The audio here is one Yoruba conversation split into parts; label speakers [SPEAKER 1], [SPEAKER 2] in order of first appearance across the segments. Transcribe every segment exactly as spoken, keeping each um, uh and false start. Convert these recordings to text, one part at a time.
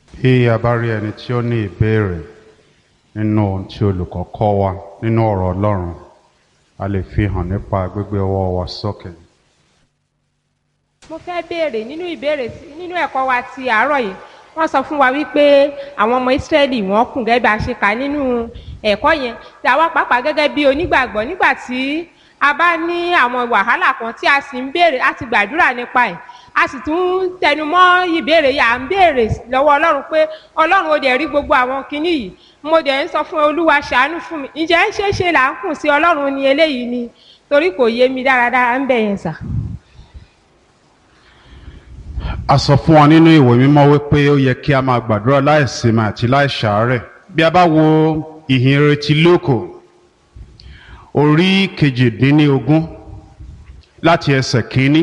[SPEAKER 1] Bí a bá rí ẹni tí ó ní ìbéèrè nínú ohun tí olùkọ́ kọ́ wa nínú ọ̀rọ̀ Ọlọ́run, a lè fi hàn nípa gbígbé ọwọ́ wa sókè.
[SPEAKER 2] Mo fẹ́ béèrè nínú ìbéèrè nínú ẹ̀kọ́ wa ti àárọ̀ yìí. Wọ́n sọ fún wa wípé àwọn ọmọ Ísírẹ́lì wọ́n kùn gẹ́gẹ́ bí a ṣe kà nínú ẹ̀kọ́ yẹn. Tí àwa pàápàá gẹ́gẹ́ bí onígbàgbọ́ nígbà tí a bá ní àwọn wàhálà kan tí a sì ń béèrè a ti gbàdúrà nípa ẹ̀. A sì tún tẹnu mọ́ ìbéèrè yà ń béèrè lọ́wọ́ Ọlọ́run pé Ọlọ́run ó dẹ̀ rí gbogbo àwọn kinní yìí. Mo dẹ̀ ń sọ fún Olúwa ṣàánú fún mi. Ǹjẹ́ ń ṣeé ṣe là ń kùn sí Ọlọ́run ní eléyìí ni? Torí kò yé mi dáradára ń bẹ̀ yẹn sà.
[SPEAKER 1] A sọ fún wa nínú ìwé mímọ́ wípé ó yẹ kí a máa gbàdúrà láìsinmi àti láìṣàárẹ̀. Bí a bá wo ìhìnrere ti Lúùkù orí kejìdínlógún láti ẹsẹ̀ kínní,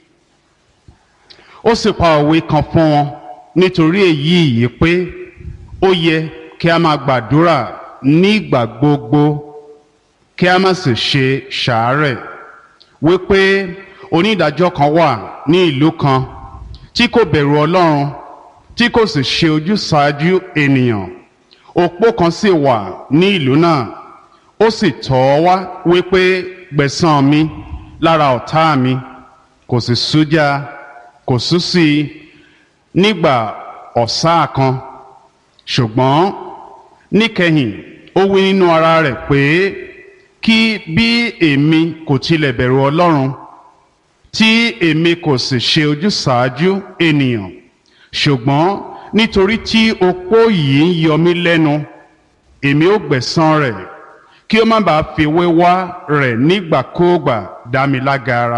[SPEAKER 1] ó sì pa òwe kan fún wọn nítorí èyí yìí pé ó yẹ kí a máa gbàdúrà nígbà gbogbo kí a má sì ṣe ṣàárẹ̀, wípé onídàájọ́ kan wà ní ìlú kan tí kò bẹ̀rù Ọlọ́run, tí kò sì ṣe ojúsàájú ènìyàn. Opó kan sì wà ní ìlú náà, ó sì tọ̀ ọ́ wá wípé gbẹ̀san mi lára ọ̀tá mi, kò sì sújá, kò sú sí i nígbà ọ̀sá kan. Ṣùgbọ́n níkẹyìn ó wí nínú ara rẹ̀ pé kí bí èmi kò tilẹ̀ bẹ̀rù Ọlọ́run, tí èmi kò sì ṣe ojúsàájú ènìyàn, ṣùgbọ́n nítorí tí opó yìí ń yọ mí lẹ́nu, èmi ó gbẹ̀san rẹ̀, kí ó má bàa fi wéwá rẹ̀ nígbàkúùgbà dá mi lágara.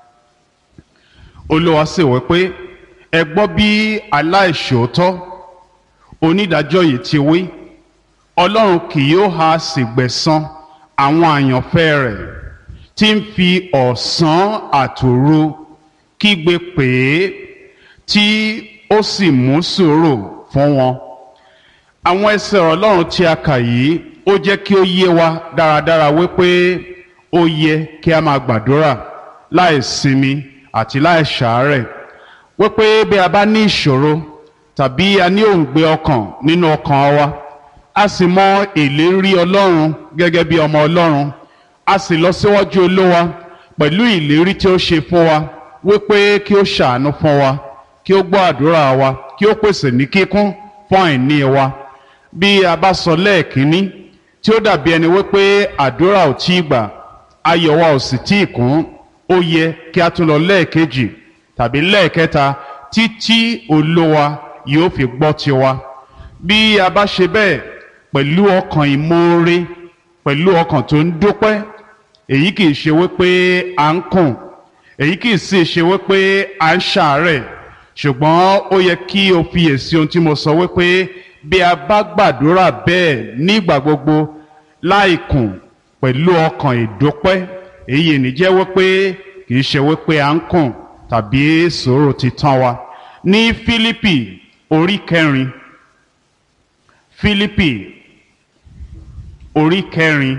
[SPEAKER 1] Olúwa sì wí pé ẹ gbọ́ bí aláìṣòótọ́ onídàájọ́ yìí ti wí, Ọlọ́run kì yóò ha sì gbẹ̀san àwọn àyànfẹ́ rẹ̀ tí ń fi ọ̀sán àtòru kígbe pè é, tí ó sì mú sùúrù fún wọn. Àwọn ẹsẹ̀ Ọlọ́run tí a kà yìí ó jẹ́ kí ó yé wa dáradára wípé ó yẹ kí a máa gbàdúrà láì sinmi àti láì ṣàárẹ̀, wípé bí a bá ní ìṣòro tàbí a ní òǹgbẹ ọkàn nínú ọkàn wa, a sì mọ ìlérí Ọlọ́run gẹ́gẹ́ bí ọmọ Ọlọ́run, a sì lọ síwájú Olúwa pẹ̀lú ìlérí tí ó ṣe fún wa wípé kí ó ṣàánú fún wa, kí ó gbọ́ àdúrà wa, kí ó pèsè ní kíkún fún àìní wa. Bí a bá sọ lẹ́ẹ̀kínní tí ó dàbí ẹni wípé àdúrà ò tí ì gbà, ayọ̀ wa ò sì tí ì kún, ó yẹ kí a tún lọ lẹ́ẹ̀kejì tàbí lẹ́ẹ̀kẹta títí Olúwa yóò fi gbọ́ tiwa. Bí a bá ṣe bẹ́ẹ̀ pẹ̀lú ọkàn ìmoore, pẹ̀lú ọkàn tó ń dúpẹ́, èyí kìí ṣe wípé à ń kùn, èyí kìí sì ṣe wípé à ń ṣàárẹ̀, ṣùgbọ́n ó yẹ kí o fiyèsí ohun tí mo sọ wípé bí a bá gbàdúrà bẹ́ẹ̀ nígbà gbogbo láì kùn pẹ̀lú ọkàn ìdúpẹ́, èyí ní jẹ́ wípé kìí ṣe wípé à ń kùn tàbí sùúrù ti tán wa. Ní Fílípì orí kẹrin, Fílípì orí kẹrin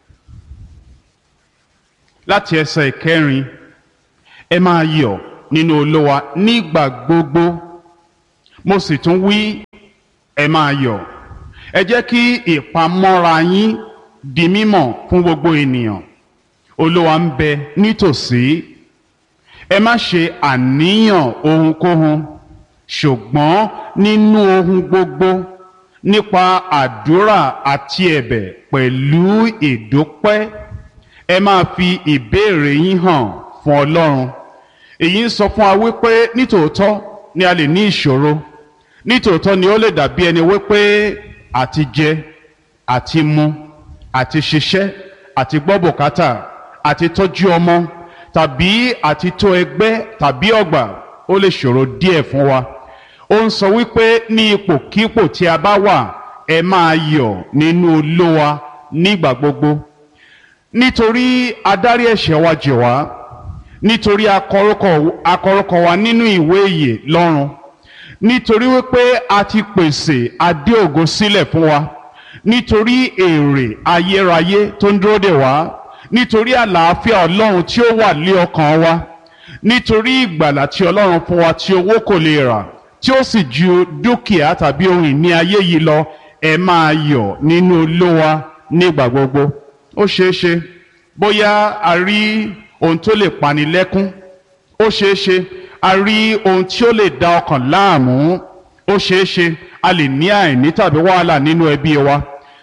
[SPEAKER 1] láti ẹsẹ̀ ìkẹrin, ẹ máa yọ̀ nínú Olúwa nígbà gbogbo, mo sì tún wí ẹ máa yọ̀. Ẹ jẹ́ kí ìpamọ́ra yín di mímọ̀ fún gbogbo ènìyàn. Olúwa ń bẹ nítòsí. Ẹ má ṣe àníyàn ohunkóhun, ṣùgbọ́n nínú ohun gbogbo nípa àdúrà àti ẹ̀bẹ̀ pẹ̀lú ìdúpẹ́, ẹ máa fi ìbéèrè yín hàn fún Ọlọ́run. Èyí ń sọ fún wa wípé nítòótọ́ ni a lè ní ìṣòro, nítòótọ́ ni ó lè dàbí ẹni wípé àti jẹ àti mu àti ṣiṣẹ́ àti gbọ́ bùkátà àti tọ́jú ọmọ tàbí àti tó ẹgbẹ́ tàbí ọgbà ó lè ṣòro díẹ̀ fún wa. Ó ń sọ wípé ní ipòkípò tí a bá wà, ẹ máa yọ̀ nínú Olúwa nígbà gbogbo, nítorí adarí ẹ̀ṣẹ̀ wa jì wá, nítorí akọrúkọ wa nínú ìwé ìyè lọ́run, nítorí wípé a ti pèsè adé ògo sílẹ̀ fún wa, nítorí èrè ayérayé tó ń dúró dè wá, nítorí àlàáfíà Ọlọ́run tí ó wà lé ọkàn wa, nítorí ìgbàlà tí Ọlọ́run fún wa tí owó kò lè rà, tí ó sì ju dúkìá tàbí ohun ìní ayé yìí lọ, ẹ máa yọ̀ nínú Olúwa nígbà gbogbo. Ó ṣeé ṣe bóyá a rí ohun tó lè pani lẹ́kún, ó ṣeé ṣe a rí ohun tí ó lè da ọkàn láàmú, ó ṣeé ṣe a lè ní àìní tàbí wàhálà nínú ẹbí wa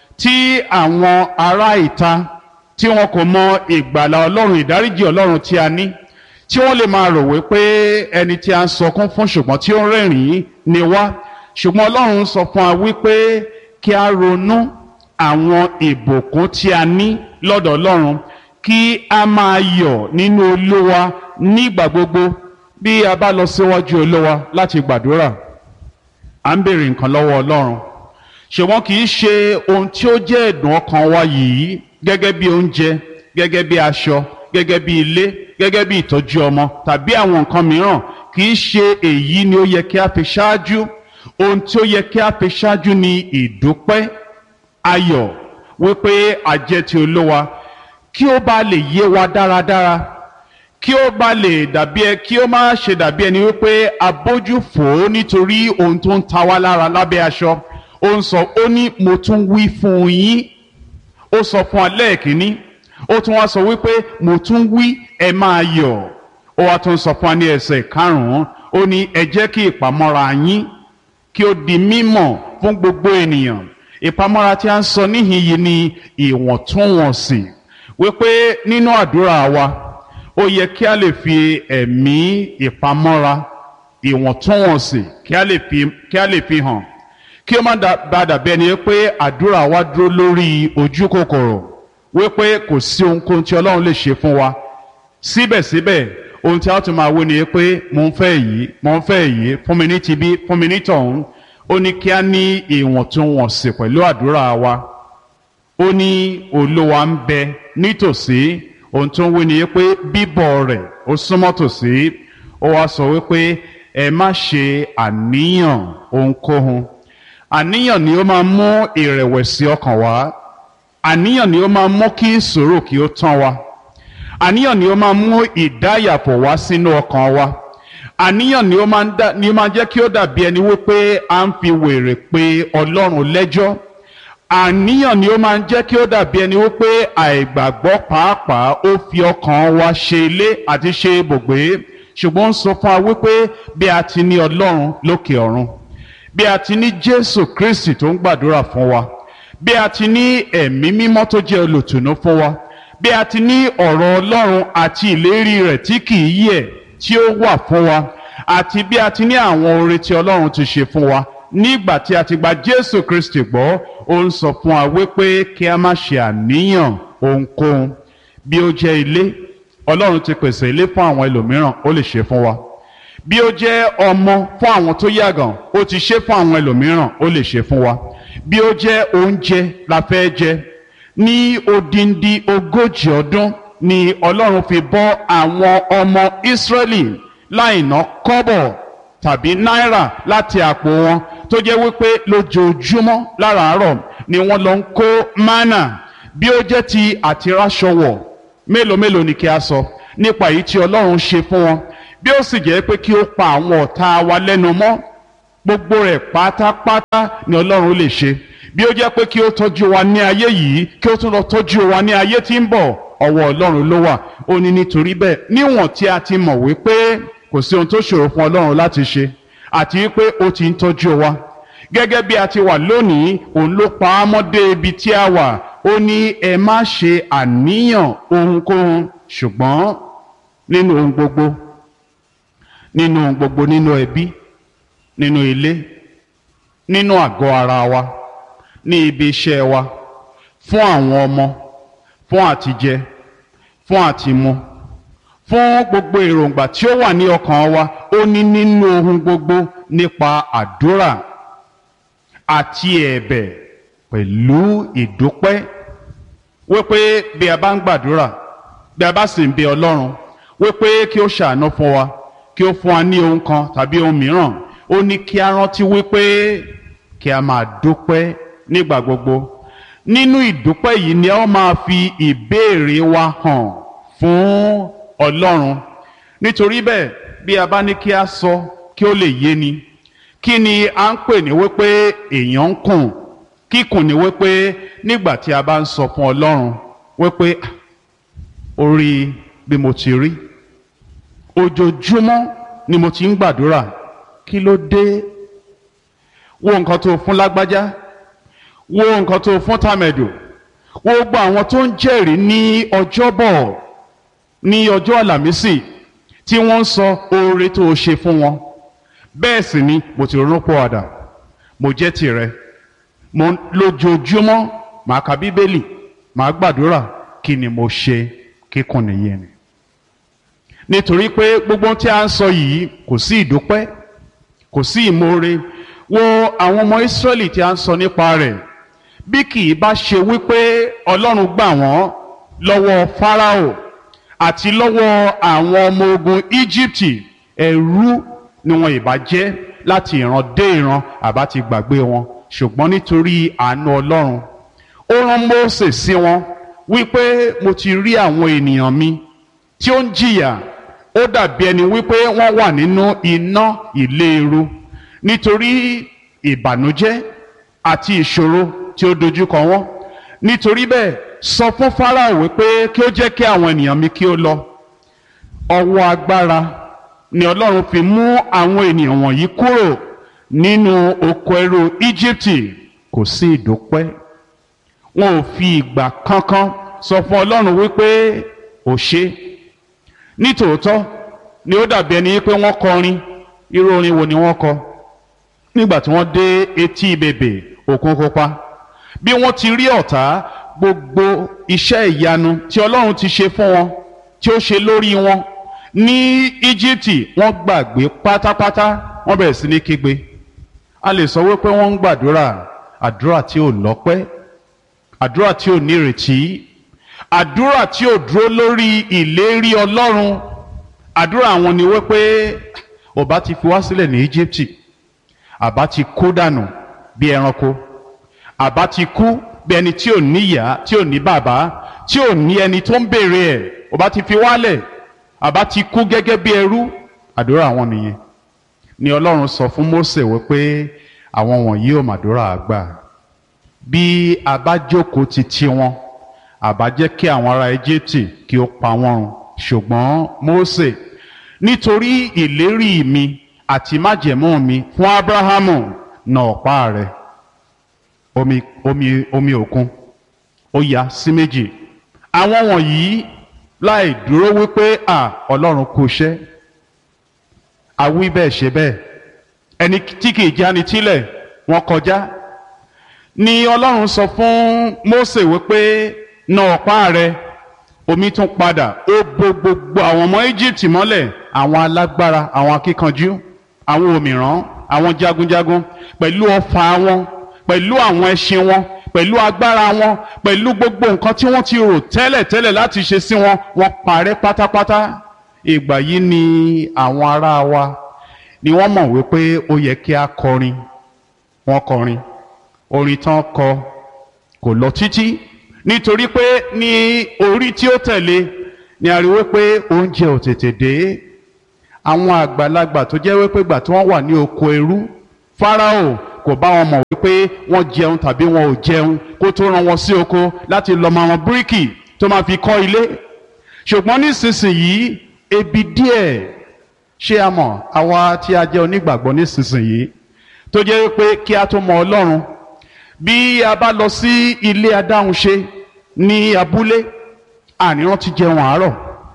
[SPEAKER 1] tí àwọn ará ìta tí wọn kò mọ ìgbàlà Ọlọ́run, ìdáríjì Ọlọ́run tí a ní, tí wọ́n lè máa rò wípé ẹni tí a ń sọkún fún ṣùgbọ́n tí ó ń rẹ́rìn-ín ni wá. Ṣùgbọ́n Ọlọ́run sọ fún wa wípé kí a ronú àwọn ìbùkún tí a ní lọ́dọ̀ Ọlọ́run, kí a máa yọ̀ nínú Olúwa nígbà gbogbo. Bí a bá lọ síwájú Olúwa láti gbàdúrà, à ń béèrè nǹkan lọ́wọ́ Ọlọ́run, ṣùgbọ́n kì í ṣe ohun tí ó jẹ́ ẹ̀dùn ọkàn wa yìí, gẹ́gẹ́ bí oúnjẹ, gẹ́gẹ́ bí aṣọ, gẹ́gẹ́ bí ilé, gẹ́gẹ́ bí ìtọ́jú ọmọ tàbí àwọn nǹkan mìíràn, kì í ṣe èyí ni ó yẹ kí a fi ṣáájú. Ohun tí ó yẹ kí a fi ṣáájú ni ìdúpẹ́, ayọ̀ wípé a jẹ́ ti Olúwa, kí ó bá lè yé wa dáradára, kí ó bá lè dàbí ẹ kí ó má ṣe dàbí ẹni wípé a bójú fò ó nítorí ohun tó ń ta wá lára lábẹ́ aṣọ. Ó ń sọ, ó ní mo tún wí fún yín. Ó sọ fún wa lẹ́ẹ̀kínní, ó tún wá sọ wípé mo tún wí ẹ máa yọ̀. Ó wá tún sọ fún wa ní ẹsẹ̀ karùn-ún, ó ní ẹ jẹ́ kí ìpamọ́ra yín kí ó di mímọ̀ fún gbogbo ènìyàn. Ìpamọ́ra tí a ń sọ níhìn yìí ni ìwọ̀ntúnwọ̀nsì, wípé nínú àdúrà wa ó yẹ kí a lè fi ẹ̀mí ìpamọ́ra, ìwọ̀ntúnwọ̀nsì kí a lè fi kí a lè fi hàn, kí ó má bá dàbí ẹni pé àdúrà wa dúró lórí ojú kòkòrò, wípé kò sí ohunkóhun tí Ọlọ́run lè ṣe fún wa. Síbẹ̀síbẹ̀ ohun tí a tún máa wí ni pé mo ń fẹ́ èyí, mo ń fẹ́ èyí, fún mi ní tibí, fún mi ní tọ̀hún. Ó ní kí a ní ìwọ̀ntúnwọ̀nsì pẹ̀lú àdúrà wa. Ó ní Olúwa ń bẹ nítòsí. Ohun tó ń wí ni pé bíbọ̀ rẹ̀ ó súnmọ́ tòsí. Ó wá sọ wípé ẹ má ṣe àníyàn ohunkóhun. Àníyàn ni ó máa mú ìrẹ̀wẹ̀sì ọkàn wá. Àníyàn ni ó máa mú kí ìṣòro kí ó tán wa. Àníyàn ni ó máa mú ìdáyàpọ̀ wá sínú ọkàn wa. Àníyàn ni ó máa ń dá ni ó máa jẹ́ kí ó dàbí ẹni wípé à ń fi wèrè pé Ọlọ́run lẹ́jọ́. Àníyàn ni ó máa ń jẹ́ kí ó dàbí ẹni wípé àìgbàgbọ́ pàápàá ó fi ọkàn wa ṣe ilé àti ṣe ibùgbé. Ṣùgbọ́n ó ń sọ fún wa wípé bí a ti ní Ọlọ́run lókè ọ̀run, bí a ti ní Jésù Kristi tó ń gbàdúrà fún wa, bí a ti ní ẹ̀mí mímọ́ tó jẹ́ olùtùnú fún wa, bí a ti ní ọ̀rọ̀ Ọlọ́run àti ìlérí rẹ̀ tí kìí yẹ̀ tí ó wà fún wa, àti bí a ti ní àwọn oore tí Ọlọ́run ti ṣe fún wa nígbà tí a ti gba Jésù Kristi gbọ́. Ó ń sọ fún wa wípé kí a má ṣe àníyàn ohunkóhun. Bí ó jẹ́ ilé, Ọlọ́run ti pèsè ilé fún àwọn ẹlòmíràn, ó lè ṣe fún wa. Bí ó jẹ́ ọmọ fún àwọn tó yàgàn, ó ti ṣe fún àwọn ẹlòmíràn, ó lè ṣe fún wa. Bí ó jẹ́ oúnjẹ la fẹ́ jẹ, ní odindi ogójì ọdún ni Ọlọ́run fi bọ́ àwọn ọmọ Ísírẹ́lì láì ná kọ́bọ̀ tàbí náírà láti àpò wọn, tó jẹ́ wípé lójoojúmọ́ láràárọ̀ ni wọ́n lọ ń kó mánà. Bí ó jẹ́ ti àtiráṣọwọ̀, mélòó mélòó ni kí a sọ nípa èyí tí Ọlọ́run ṣe fún wọn. Bí ó sì jẹ́ pé kí ó pa àwọn ọ̀tá wa lẹ́nu mọ́, gbogbo rẹ̀ pátápátá ni Ọlọ́run lè ṣe. Bí ó jẹ́ pé kí ó tọ́jú wa ní ayé yìí, kí ó tún lọ tọ́jú wa ní ayé tí ń bọ̀, ọwọ́ Ọlọ́run ló wà. Ó ní nítorí bẹ́ẹ̀, níwọ̀n tí a ti mọ̀ wípé kò sí ohun tó ṣòro fún Ọlọ́run láti ṣe, àti wípé ó ti ń tọ́jú wa gẹ́gẹ́ bí a ti wà lónìí, òun ló pa á mọ́ dé ibi tí a wà. Ó ní ẹ má ṣe àníyàn ohunkóhun, ṣùgbọ́n nínú ohun gbogbo, nínú ohun gbogbo, nínú ẹbí, nínú ilé, nínú àgọ́ ara wa, ní ibi iṣẹ́ wa, fún àwọn ọmọ, fún àtijẹ, fún àtimu, fún gbogbo èròǹgbà tí ó wà ní ọkàn wa. Ó ní nínú ohun gbogbo nípa àdúrà àti ẹ̀bẹ̀ pẹ̀lú ìdúpẹ́, wípé bí a bá ń gbàdúrà, bí a bá sì ń bẹ Ọlọ́run wípé kí ó ṣàánú fún wa, kí ó fún wa ní ohun kan tàbí ohun mìíràn, ó ní kí a rántí wípé kí a máa dúpẹ́ nígbà gbogbo. Nínú ìdúpẹ́ yìí ni a máa fi ìbéèrè wa hàn fún Ọlọ́run. Nítorí bẹ́ẹ̀, bí a bá ní kí a sọ kí ó lè yé ni, kí ni à ń pè ní wípé èèyàn ń kùn? Kíkùn ni wípé nígbà tí a bá ń sọ fún Ọlọ́run wípé orí bí mo ti rí ojoojúmọ́ ni mo ti ń gbàdúrà, kí ló dé? Wo nǹkan tó fún lágbájá, wo nǹkan tó fún tàmẹ̀dù, wo gbogbo àwọn tó ń jẹ́rìí ní ọjọ́bọ̀ ní ọjọ́ àlàmísì tí wọ́n ń sọ oore tó ṣe fún wọn. Bẹ́ẹ̀ sì ni mo ti ronú pọ̀wàdà, mo jẹ́ tìrẹ, mo lójoojúmọ́ màá ka bíbélì, màá gbàdúrà. Kí ni mo ṣe? Kíkùn nìyẹn ni. Nítorí pé gbogbo tí a ń sọ yìí kò sí ìdúpẹ́, kò sí ìmoore. Wo àwọn ọmọ Ísírẹ́lì tí a ń sọ nípa rẹ̀, bí kì í bá ṣe wípé Ọlọ́run gbà wọ́n lọ́wọ́ Fáráò àti lọ́wọ́ àwọn ọmọ ogun Íjíbítì, ẹrú ni wọn ìbá jẹ́ láti ìran dé ìran, àbá ti gbàgbé wọn. Ṣùgbọ́n nítorí àánú Ọlọ́run, ó rán Mósè sí wọn wípé mo ti rí àwọn ènìyàn mi tí ó ń jìyà, ó dàbí ẹni wípé wọ́n wà nínú iná ìléru nítorí ìbànújẹ́ àti ìṣòro tí ó dojúkọ wọn. Nítorí bẹ́ẹ̀ sọ fún Fáráò wípé kí ó jẹ́ kí àwọn ènìyàn mi kí ó lọ. Ọwọ́ agbára ni Ọlọ́run fi mú àwọn ènìyàn wọ̀nyí kúrò nínú oko ẹrú Íjíbítì. Kò sí ìdúpẹ́. Wọn ò fi ìgbà kankan sọ fún Ọlọ́run wípé ó ṣe. Nítòótọ́ ni ó dàbí ẹni pé wọ́n kọrin. Irú orin wo ni wọ́n kọ? Nígbà tí wọ́n dé etí bèbè Òkun Pupa, bí wọ́n ti rí ọ̀tá, gbogbo iṣẹ́ ìyanu tí Ọlọ́run ti ṣe fún wọn, tí ó ṣe lórí wọn ní Íjíbítì, wọ́n gbàgbé pátápátá. Wọ́n bẹ̀rẹ̀ sí ní kígbe. A lè sọ wípé wọ́n ń gbàdúrà, àdúrà tí ò lọ́pẹ́, àdúrà tí ò nírètí, àdúrà tí ò dúró lórí ìlérí Ọlọ́run. Àdúrà àwọn ni wípé ọba ti fi wá sílẹ̀ ní Íjíbítì, àbá ti kú dànù bí ẹranko, àbá ti kú bí ẹni tí ò ní ìyá, tí ò ní bàbá, tí ò ní ẹni tó ń béèrè ẹ̀, ọba ti fi wálẹ̀, àbá ti kú gẹ́gẹ́ bí ẹrú. Àdúrà àwọn nìyẹn. Ni Ọlọ́run sọ fún Mósè wípé àwọn wọ̀nyí ò màdúrà àgbà. Bí a bá jókòó ti ti wọn, àbá jẹ́ kí àwọn ará Íjíbítì kí ó pa wọ́n run. Ṣùgbọ́n Mósè, nítorí ìlérí mi àti májẹ̀mú mi fún Ábúráhámù, nà ọ̀pá rẹ̀. Omi, omi, omi òkun ó ya sí méjì. Àwọn wọ̀nyí láì dúró wípé à Ọlọ́run kò ṣẹ́, àwí bẹ́ẹ̀ ṣe bẹ́ẹ̀, ẹni tí kìí jáni tílẹ̀ wọ́n kọjá. Ni Ọlọ́run sọ fún Mósè wípé nà ọ̀pá rẹ̀. Omi tún padà, ó bo gbogbo àwọn ọmọ Íjíbítì mọ́lẹ̀, àwọn alágbára, àwọn akíkanjú, àwọn òmìrán, àwọn jagunjagun, pẹ̀lú ọfà wọn, pẹ̀lú àwọn ẹṣin wọn, pẹ̀lú agbára wọn, pẹ̀lú gbogbo nǹkan tí wọ́n ti rò tẹ́lẹ̀tẹ́lẹ̀ láti ṣe sí wọn, wọ́n parẹ́ pátápátá. Ìgbà yìí ni àwọn ará wa ni wọ́n mọ̀ wípé ó yẹ kí a kọrin. Wọ́n kọrin. Orin tán kọ kò lọ títí, nítorí pé ní orí tí ó tẹ̀lé ni a rí wípé oúnjẹ ò tètè dé. Àwọn àgbàlagbà tó jẹ́ wípé gbà tí wọ́n wà ní oko ẹrú, Fáráò kò bá wọn mọ̀ wípé wọ́n jẹun tàbí wọn ò jẹun kó tó rán wọn sí oko láti lọ mọ àwọn bíríkì tó máa fi kọ́ ilé. Ṣùgbọ́n nísinsìnyí ebi díẹ̀, ṣé a mọ̀ àwa tí a jẹ́ onígbàgbọ́ nísinsìnyí tó jẹ́ wípé kí a tó mọ Ọlọ́run, bí a bá lọ sí ilé adáhunṣe ní abúlé, àníran ti jẹun àárọ̀,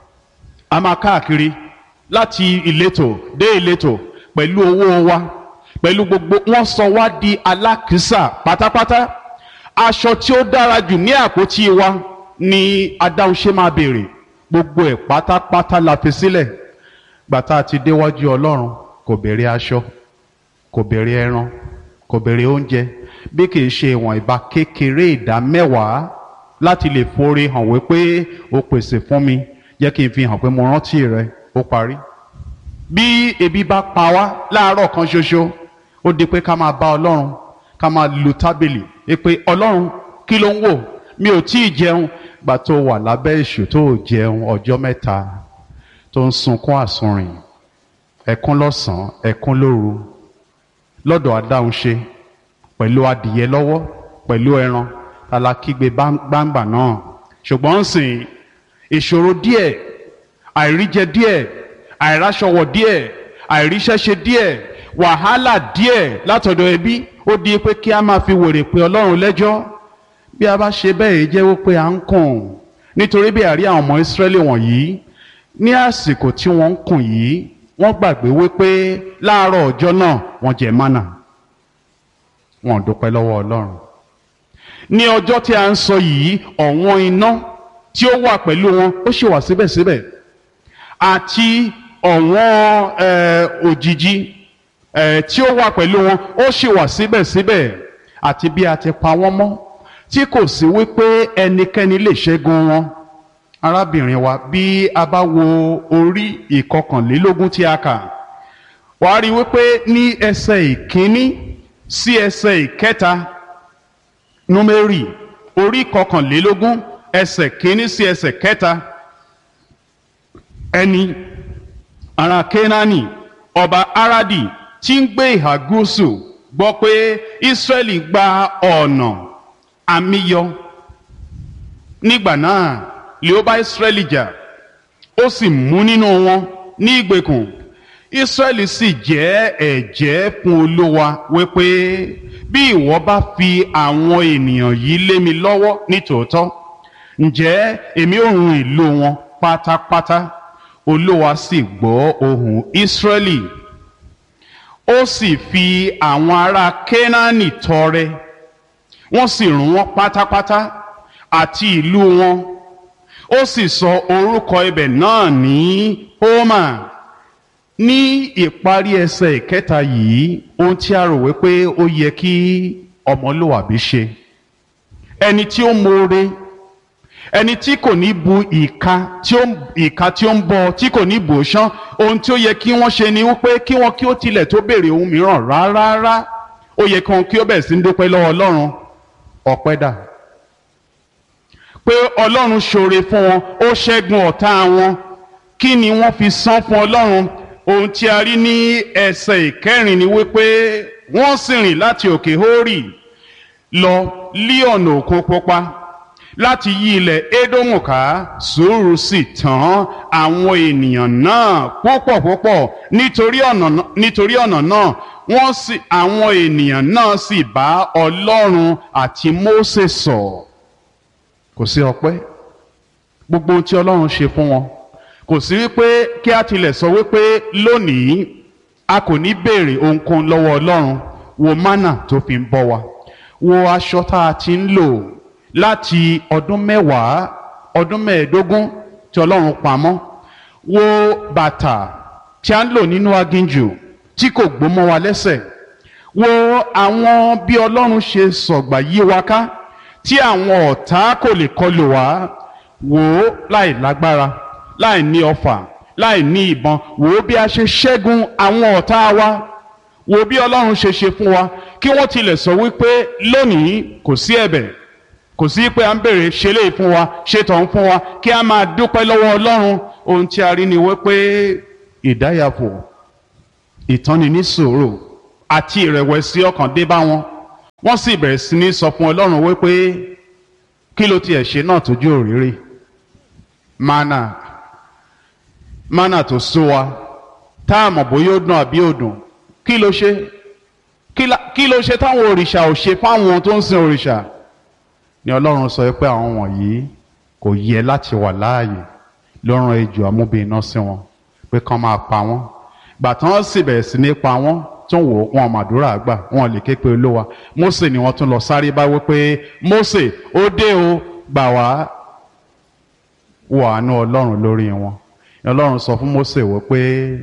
[SPEAKER 1] a máa káàkiri láti ìletò dé ìletò pẹ̀lú owó wa, pẹ̀lú gbogbo, wọ́n sọ wá di alákìísà pátápátá. Aṣọ tí ó dára jù ní àpótí wa ni adáhunṣe máa béèrè, gbogbo ẹ̀ pátápátá la fi sílẹ̀. Gbàtà ti déwájú Ọlọ́run, kò béèrè aṣọ, kò béèrè ẹran, kò béèrè oúnjẹ, bí kìí ṣe ìwọ̀n ìbá kékeré ìdá mẹ́wàá láti lè forí hàn wípé ó pèsè fún mi, jẹ́ kí n fi hàn pé mo rántí rẹ, ó parí. Bí ebi bá pa wá láàárọ̀ kan ṣoṣo, ó di pé ká máa bá Ọlọ́run, ká máa lu tábìlì, pé Ọlọ́run kí ló ń wò, mi ò tí ì jẹun. Gbà tó wà lábẹ́ èṣù tó jẹun ọjọ́ mẹ́ta, tó ń sunkún àsunrìn, ẹkún lọ́sàn-án, ẹkún lóru. lọ́dọ̀ adáhunṣe pẹ̀lú adìyẹ lọ́wọ́ pẹ̀lú ẹran tala kígbe gbangba náà. Ṣùgbọ́n ń sìn ìṣòro díẹ̀, àìríjẹ díẹ̀, àìráṣọwọ̀ díẹ̀, àìríṣẹ́ṣe díẹ̀, wàhálà díẹ̀ látọ̀dọ̀ ẹbí ó di pé kí a máa fi wèrè pé Ọlọ́run lẹ́jọ́. Bí a bá ṣe bẹ́ẹ̀ jẹ́wọ́ pé à ń kùn, nítorí bí àrí àwọn ọmọ Ísírẹ́lì wọ̀nyí ní àsìkò tí wọ́n ń kùn yìí wọ́n gbàgbé wípé láàárọ̀ ọjọ́ náà wọ́n jẹ mánà, wọn ò dúpẹ́ lọ́wọ́ Ọlọ́run. Ní ọjọ́ tí a ń sọ yìí ọ̀wọ́n iná tí ó wà pẹ̀lú wọn ó sì wà síbẹ̀síbẹ̀, àti ọ̀wọ́n òjìji tí ó wà pẹ̀lú wọn ó sì wà síbẹ̀síbẹ̀, àti bí a ti pa wọ́n mọ́ tí kò sí wípé ẹnikẹ́ni lè ṣẹ́gun wọn. Arábìnrin wa, bí a bá wo orí ìkọkànlélógún tí a kà, wàá rí wípé ní ẹsẹ̀ ìkíní sí ẹsẹ̀ ìkẹta, Númérì orí ìkọkànlélógún ẹsẹ̀ kíní sí ẹsẹ̀ kẹta, ẹni ará Kénáánì ọba Aradi tí ń gbé ìhà gúúsù gbọ́ pé Ísírẹ́lì gba ọ̀nà àmìyọ. Nígbà náà lè ó bá Ísírẹ́lì jà, ó sì mú nínú wọn ní ìgbèkùn. Ísírẹ́lì sì jẹ́ ẹ̀jẹ́ fún Olúwa wípé bí ìwọ bá fi àwọn ènìyàn yìí lé mi lọ́wọ́ nítòótọ́, ǹjẹ́ èmi ó run ìlú wọn pátápátá. Olúwa sì gbọ́ ohùn Ísírẹ́lì, ó sì fi àwọn ará Kénáánì tọrẹ, wọ́n sì run wọ́n pátápátá àti ìlú wọn. Ó sì sọ orúkọ ibẹ̀ náà ní Hómà. Ní ìparí ẹsẹ̀ ìkẹta yìí, ohun tí a rò wípé ó yẹ kí ọmọlúwàbí ṣe, ẹni tí ó mọ̀ọ́re, ẹni tí kò ní bu ìka tí ó ìka tí ó ń bọ, tí kò ní bò ṣán, ohun tí ó yẹ kí wọ́n ṣe ni wípé kí wọ́n kí ó tilẹ̀ tó béèrè ohun mìíràn rárá. Ó yẹ kí wọ́n kí ó bẹ̀rẹ̀ sí ń dúpẹ́ lọ́wọ́ Ọlọ́run. Ọpẹ́ dà pé Ọlọ́run ṣoore fún wọn, ó ṣẹ́gun ọ̀tá wọn. Kí ni wọ́n fi san fún Ọlọ́run? Ohun tí a rí ní ẹsẹ̀ ìkẹrin ni wípé wọ́n sì rìn láti òkè Hórì lọ lí ọ̀nà Òkun Pupa láti yí ilẹ̀ Édómù ká. Sùúrù sì tán àwọn ènìyàn náà púpọ̀ púpọ̀ nítorí ọ̀nà nítorí ọ̀nà náà wọ́n sì àwọn ènìyàn náà sì bá Ọlọ́run àti Mósè sọ̀. Kò sí ọpẹ́, gbogbo ohun tí Ọlọ́run ṣe fún wọn kò sí wípé kí a tilẹ̀ sọ wípé lónìí a kò ní béèrè ohunkóhun lọ́wọ́ Ọlọ́run. Wo mánà tó fi ń bọ́ wa, wo aṣọ tá a ti ń lò láti ọdún mẹ́wàá ọdún mẹ́ẹ̀ẹ́dógún tí Ọlọ́run pamọ́, wo bàtà tí a ń lò nínú aginjù tí kò gbó mọ́ wa lẹ́sẹ̀, wo àwọn bí Ọlọ́run ṣe sọ̀gbà yí wa ká tí àwọn ọ̀tá kò lè kọlù wá. Wò ó láì lágbára, láì ní ọfà, láì ní ìbọn, wò ó bí a ṣe ṣẹ́gun àwọn ọ̀tá wa. Wò ó bí Ọlọ́run ṣe ṣe fún wa, kí wọ́n tilẹ̀ sọ wípé lónìí kò sí ẹ̀bẹ̀, kò sí pé à ń bèrè ṣe léyìí fún wa, ṣe tọ̀hún fún wa, kí a máa dúpẹ́ lọ́wọ́ Ọlọ́run. Ohun tí a rí ni wípé ìdáyàfò, ìtọ́ni ní sùúrù àti ìrẹ̀wẹ̀sì ọkàn dé bá wọn. Wọ́n sì bẹ̀rẹ̀ sí ní sọ fún Ọlọ́run wípé kí ló tiẹ̀ ṣe náà tójú òrìrì. Mánà mánà tó sú wa, tá a mọ̀ bóyá ó dùn àbí ó dùn, kí ló ṣe kí ló ṣe táwọn òrìṣà ò ṣe fáwọn tó ń sin òrìṣà? Ni Ọlọ́run sọ pé àwọn wọ̀nyí kò yẹ láti wà láàyè, ló rán ejò amúbíiná sí wọn pé kán máa pa wọ́n. Gbà tán sì bẹ̀rẹ̀ sí ní pa wọ́n, tó ń wò wọn màdúrà àgbà, wọn lè ké pe Olúwa. Mósè ni wọ́n tún lọ sáré bá wípé Mósè ó dé o, gbà wá. Wo àánú Ọlọ́run lórí wọn. Ọlọ́run sọ fún Mósè wípé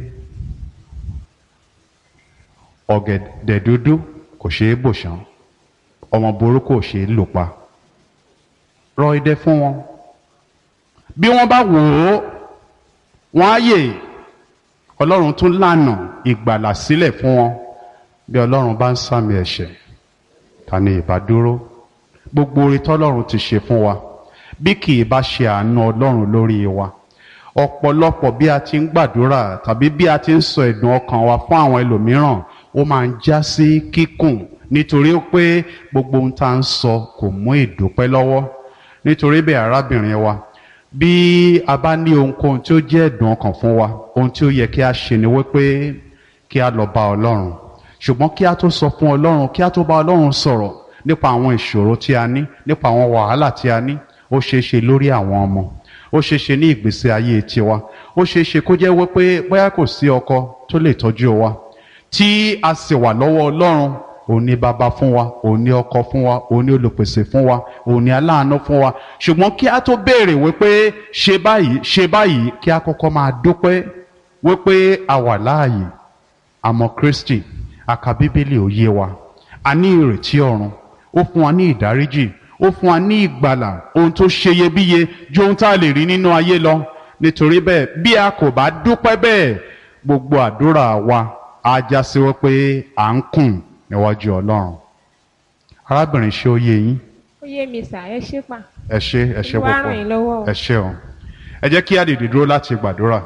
[SPEAKER 1] ọ̀gẹ̀dẹ̀ dúdú kò ṣeé bò ṣán, ọmọ burúkú kò ṣeé lò pa. Rọ idẹ fún wọn, bí wọ́n bá wò ó wọ́n á yè. Ọlọ́run tún lànà ìgbàlà sílẹ̀ fún wọn. Bí Ọlọ́run bá ń sàmì ẹ̀ṣẹ̀, ta ni ìbá dúró? Gbogbo oore tọ́lọ́run ti ṣe fún wa, bí kì í bá ṣe àánú Ọlọ́run lórí wa. Ọ̀pọ̀lọpọ̀ bí a ti ń gbàdúrà tàbí bí a ti ń sọ ẹ̀dùn ọkàn wa fún àwọn ẹlòmíràn, ó máa ń já sí kíkùn nítorí pé gbogbo ohun tá à ń sọ kò mú ìdúpẹ́ lọ́wọ́. Nítorí bẹ́ẹ̀ arábìnrin wa, bí a bá ní ohunkóhun tí ó jẹ́ ẹ̀dùn ọkàn fún wa, ohun tí ó yẹ kí a ṣe ni wípé kí a lọ bá Ọlọ́run. Ṣùgbọ́n kí a tó sọ fún Ọlọ́run, kí a tó bá Ọlọ́run sọ̀rọ̀ nípa àwọn ìṣòro tí a ní, nípa àwọn wàhálà tí a ní, ó ṣeé ṣe lórí àwọn ọmọ, ó ṣeé ṣe ní ìgbésí ayé tiwa, ó ṣeé ṣe kó jẹ́ wípé bóyá kò sí ọkọ tó lè tọ́jú wa, tí a sì wà lọ́wọ́ Ọlọ́run. Òun ni bàbá fún wa, òun ni ọkọ fún wa, òun ni olùpèsè fún wa, òun ni aláàánú fún wa. Ṣùgbọ́n kí a tó béèrè wípé ṣe báyìí ṣe báyìí, kí a kọ́kọ́ máa dúpẹ́ wípé a wà láàyè, a mọ Kristi, a ka Bíbélì ó yé wa, a ní ìrètí ọ̀run, ó fún wa ní ìdáríjì, ó fún wa ní ìgbàlà, ohun tó ṣeyebíye ju ohun tá a lè rí nínú ayé lọ. Nítorí bẹ́ẹ̀ bí a kò bá dúpẹ́ bẹ́ẹ̀, gbogbo àdúrà wa á já sí wípé à ń kùn níwájú Ọlọ́run. Arábìnrin, ṣé ó yé yín?
[SPEAKER 2] Ó yé mi sà, ẹ ṣé pa.
[SPEAKER 1] Ẹ ṣé, ẹ ṣé
[SPEAKER 2] Olúwa ràn yín lọ́wọ́ o.
[SPEAKER 1] púpọ̀. Ẹ ṣé o. Ẹ jẹ́ kí a dìde dúró láti gbàdúrà.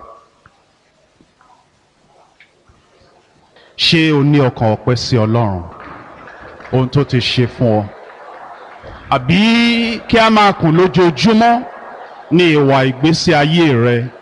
[SPEAKER 1] Ṣé o ní ọkàn ọpẹ́ sí Ọlọ́run, ohun tó ti ṣe fún ọ? Àbí kí a máa kùn lójoojúmọ́ ní ìwà ìgbésí ayé rẹ